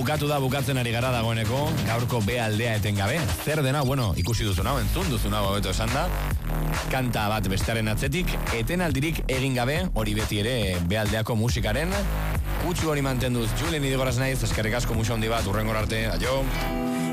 bukatu da, bukatzen ari gara dagoeneko, gaurko B aldea etengabe. Zer dena, bueno, ikusi duzu nau, entzun duzu nau, hobeto esan da. Kanta bat bestearen atzetik, etenaldirik egin gabe, hori beti ere B aldeako musikaren. Kutsu hori mantenduz, Julen Idigoraz naiz, eskerrik asko musu handi bat, urrengor arte, aio!